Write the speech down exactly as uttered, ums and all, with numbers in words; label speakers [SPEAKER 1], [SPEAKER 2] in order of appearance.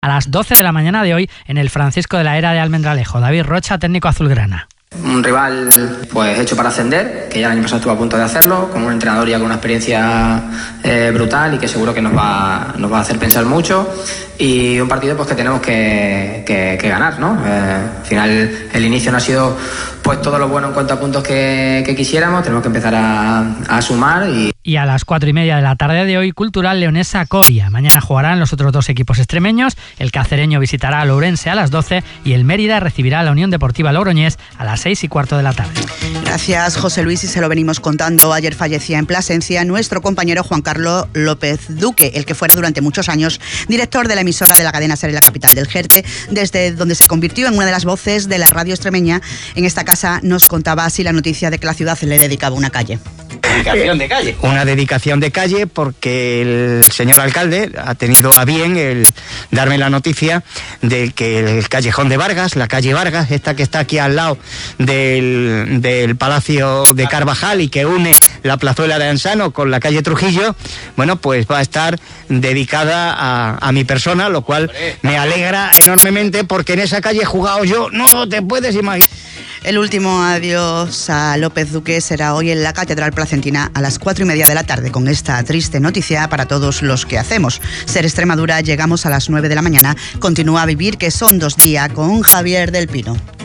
[SPEAKER 1] las doce de la mañana de hoy en el Francisco de la Era de Almendralejo. David Rocha, técnico azulgrana.
[SPEAKER 2] Un rival pues hecho para ascender, que ya el año pasado estuvo a punto de hacerlo, con un entrenador ya con una experiencia eh, brutal y que seguro que nos va, nos va a hacer pensar mucho, y un partido pues que tenemos que, que, que ganar, ¿no? Eh, al final el inicio no ha sido pues todo lo bueno en cuanto a puntos que, que quisiéramos, tenemos que empezar a, a sumar y...
[SPEAKER 1] Y a las cuatro y media de la tarde de hoy, Cultural Leonesa Coria. Mañana jugarán los otros dos equipos extremeños. El Cacereño visitará a Lourense a las doce y el Mérida recibirá a la Unión Deportiva Logroñés a las seis y cuarto de la tarde.
[SPEAKER 3] Gracias, José Luis, y se lo venimos contando. Ayer fallecía en Plasencia nuestro compañero Juan Carlos López Duque, el que fuera durante muchos años director de la emisora de la cadena SER en la capital del Jerte, desde donde se convirtió en una de las voces de la radio extremeña. En esta casa nos contaba así la noticia de que la ciudad le dedicaba una calle.
[SPEAKER 4] Dedicación de calle. Una dedicación de calle porque el señor alcalde ha tenido a bien el darme la noticia de que el callejón de Vargas, la calle Vargas, esta que está aquí al lado del, del Palacio de Carvajal y que une la plazuela de Ansano con la calle Trujillo, bueno, pues va a estar dedicada a, a mi persona, lo cual me alegra enormemente porque en esa calle he jugado yo, no te puedes imaginar.
[SPEAKER 3] El último adiós a López Duque será hoy en la Catedral Placentina a las cuatro y media de la tarde, con esta triste noticia para todos los que hacemos SER Extremadura. Llegamos a las nueve de la mañana. Continúa a vivir, que son dos días, con Javier del Pino.